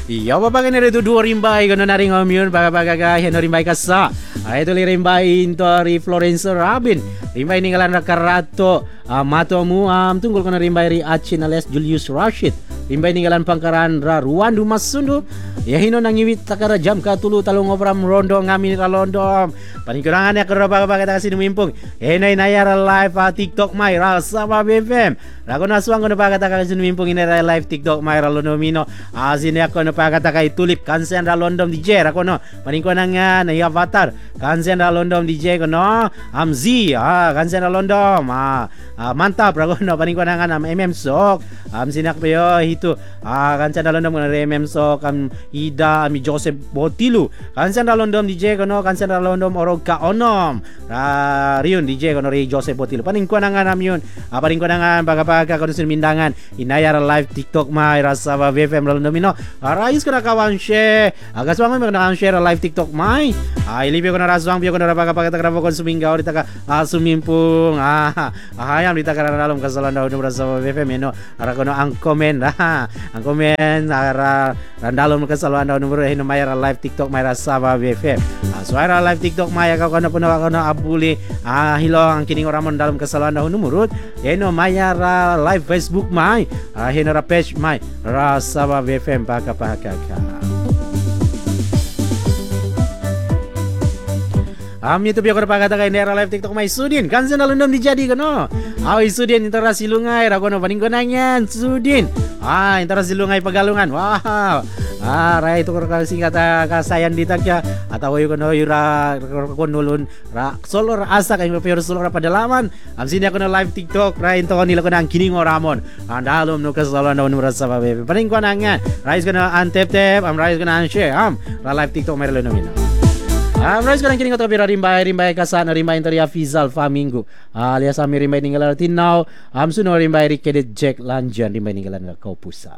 Iya bapak kan itu dua rimbai kono nari ngomiun baga-baga heno rimbai kasa. Itu li rimbai intori Florence Rabin. Rimbai ninggalan Rakarato Matomu tunggul kono rimbai ri Achin alias Julius Rashid. Rimbai ninggalan pangkaran ra Ruandu Masundu. Ya hino nangiwit takara jam ka tulu talung obram rondo ngamin ra londom. Panikurangan ya kero baga-baga ta kasih mimpung. Henay nayara live TikTok mai ra Sabah BFM. Rago naswang kono baga ta kasih mimpung ini live TikTok mai ra lonomino. Asine ako no pagkata kay tulip kansen ra londom DJ ako no paningkunan nga na avatar kansen ra londom DJ ko no amzi kansen ra londom mantap rago no paningkunan nga am MM Sok sinak payo hito kansen ra londom na MM Sok ida ami Joseph Botilu kansen ra londom DJ ko no kansen ra londom orog ka onom riun DJ ko no ri Joseph Botilu paningkunan nga namyon paningkunan nga baga-baga ko sun mindangan inayara live TikTok mai rasa ba BFM londom Arayus ko na kawan share. Agas wangan mo na share live TikTok mai. Ilibyo ko na raswang biyo ko na rapagapagata grabo ko sumingaw dita ka sumimpung. Hayam dita ka ranalom kasalan daw numero sa BFM no. Ara ko no ang comment Ang comment ara randalom kasalan daw numero hino may live TikTok may rasa ba BFM. So ara live TikTok may ka no puno ako no abuli hilo ang kining oramon dalom kasalan daw numero. Hino may live Facebook mai. Hino ra page mai rasa ba BFM pagkapahakaka. YouTube ko na pagkata kay Nera Live TikTok may Sudin. Kansan na lundom di jadi ko no. Sudin intara silungay. Rako no paning ko na yan. Sudin. Intara silungay pagalungan. Wow. Ray ito ko singkat kasayan dita kya. Atawa ko no yura ko nulun solo asa kay pero solo padalaman. Sini ako no live TikTok. Ray ito ko nila ko na ang kining oramon. Andalom no kasalan no numero sa babe. Paning ko na nga. Rise ko na antep rise ko na share. Live TikTok may relo nomino. Rise ko na kining ko rimbay kasana rimbay intori Fizal Famingo. Alias ami rimbay ninggalan tinaw. Suno rimbay rikedet Jack Lanjan rimbay ninggalan ka Kaupusa.